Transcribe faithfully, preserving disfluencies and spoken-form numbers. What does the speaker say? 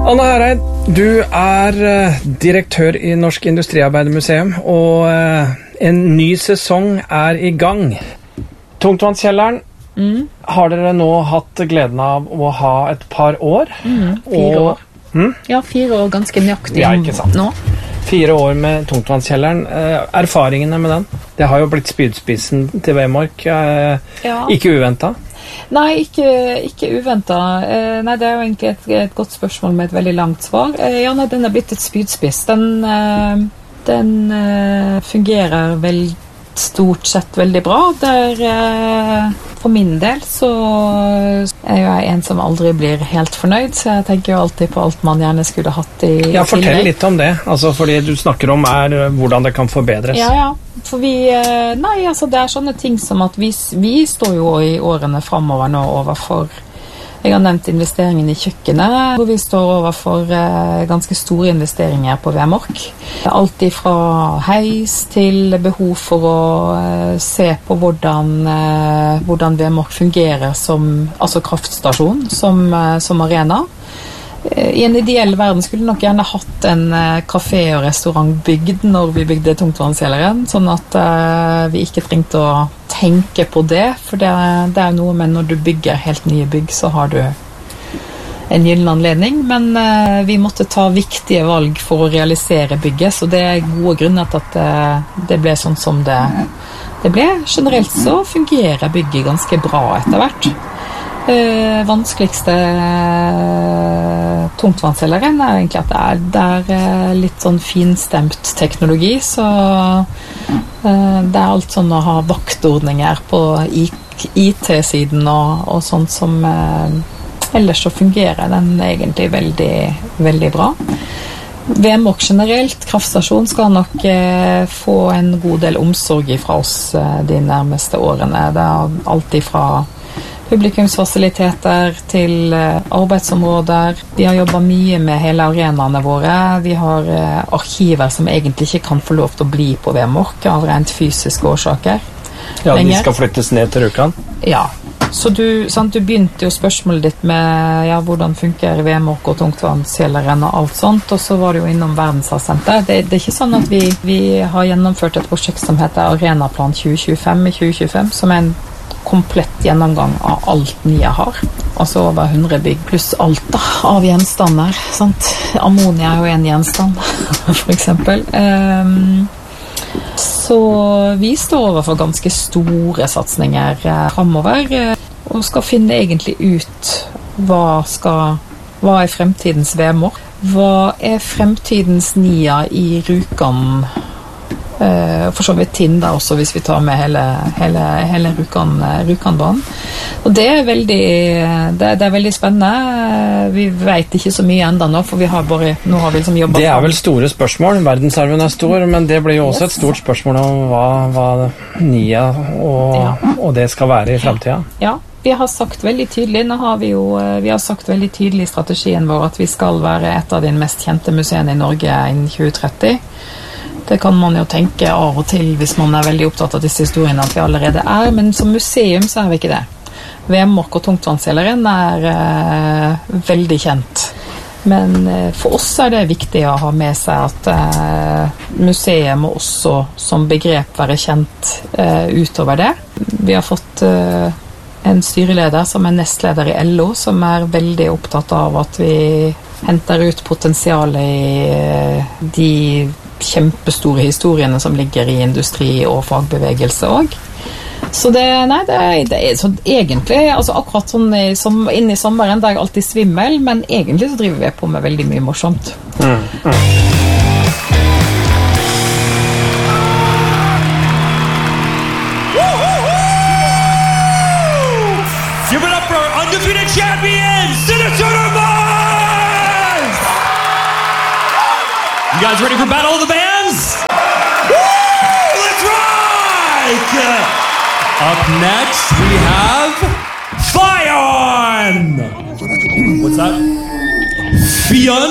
Anna Hereid, du er uh, direktør i Norsk Industriarbeidermuseum, og uh, en ny sesong er i gang. Tungtvannskjelleren mm. har dere nå hatt gleden av å ha et par år. Mm, fire og, år. Mm? Ja, fire år ganske nøyaktig ja, ikke sant. nå. Fire år med Tungtvannskjelleren. Uh, erfaringene med den? Det har jo blitt spydspissen til Vemork. Uh, ja. Ikke uventet? Nei, ikke, ikke uventet. Eh, nei, det er jo egentlig et, et godt spørsmål med et veldig langt svar. Eh, ja, nei, den er blitt et spydspiss. Den, eh, den eh, fungerer vel stort sett veldig bra. Der, eh, for min del så er jo jeg en som aldri blir helt fornøyd, så jeg tenker jo alltid på alt man gjerne skulle hatt i Ja, fortell litt om det. Altså, fordi du snakker om er hvordan det kan forbedres. Ja, ja. For vi, nei, altså det er sånne ting som at vi, vi står jo i årene fremover nå overfor, jeg har nevnt investeringen i kjøkkenet, hvor vi står overfor eh, ganske store investeringer på Vemork. Alt ifra heis til behov for å eh, se på hvordan, eh, hvordan Vemork fungerer som, altså kraftstasjon, som, eh, som arena. I en ideell verden skulle vi nok gjerne hatt en kafé og restaurant bygd når vi bygde Tungtvannskjelleren, sånn at uh, vi ikke trengte å tenke på det, for det, det er noe med når du bygger helt nye bygg, så har du en gyllen anledning, men uh, vi måtte ta viktige valg for å realisere bygget, så det er gode grunner til at uh, det ble sånn som det, det ble. Generelt så fungerer bygget ganske bra etter hvert. Uh, vanskeligste uh, tungtvannskjelleren er egentlig at det er, det er uh, litt sånn finstemt teknologi, så uh, det er alt sånn å ha vaktordninger på I T-siden og, og sånt som uh, ellers så fungerer den egentlig veldig, veldig bra. Vemork generelt, kraftstasjon, skal nok uh, få en god del omsorg fra oss uh, de nærmeste årene. Det er alt ifra publikumsfasiliteter til arbeidsområder. Vi har jobbet mye med hele arenaene våre. Vi har eh, arkiver som egentlig ikke kan få lov til å bli på Vemork av rent fysiske årsaker. Ja, de skal flyttes ned til Rjukan? Ja. Så du, sant, du begynte jo spørsmålet ditt med ja, hvordan funker Vemork og Tungtvannskjelleren og alt sånt, og så var det jo innom Verdensarvsenteret. Det, det er ikke sånn at vi, vi har gjennomført et prosjekt som heter Arenaplan tjue tjuefem i tjue tjuefem, som er en komplett gjennomgang av alt nye har. Altså over hundre bygg pluss alt da, av gjenstander. Sant? Ammonia er jo en gjenstand, for eksempel. Um, så vi står overfor ganske store satsninger eh, fremover, eh, og skal finne egentlig ut hva, skal, hva er fremtidens Vemork. Hva er fremtidens Nia i Rjukan? Uh, for så vidt Tinda også, hvis vi tar med hele, hele, hele Rjukan, Rjukanbanen. Og det er veldig det, det er veldig spennende. Vi vet ikke så mye enda nå, for vi har bare nå har vi liksom jobbet. Det er vel store spørsmål. Verdensarven er stor, men det blir jo også yes. et stort spørsmål om hva, hva Nia og, ja. og det skal være i fremtiden. Ja, vi har sagt veldig tydelig, nå har vi jo vi har sagt veldig tydelig i strategien vår at vi skal være et av de mest kjente museene i Norge innen tjue tretti. Det kan man jo tenke av og til hvis man er veldig opptatt av disse historiene at vi allerede er, men som museum så er vi ikke det. Vemork og Tungtvannskjelleren er eh, veldig kjent. Men eh, for oss er det viktig å ha med seg at eh, museet må også som begrep være kjent eh, utover det. Vi har fått eh, en styreleder som er nestleder i L O, som er veldig opptatt av at vi henter ut potensialet i eh, de kjempestore historiene som ligger i industri og fagbevegelse også. Så det, nei, det, det er så egentlig, altså akkurat sånn i, som, inn i sommeren, det er alltid svimmel, men egentlig så driver vi på med veldig mye morsomt. Mm, mm. Give it up for our undefeated champions, Minnesota Mars! You guys ready for Battle of the Bands? Woo! Let's rock! Up next, we have Fion! What's that? Fion?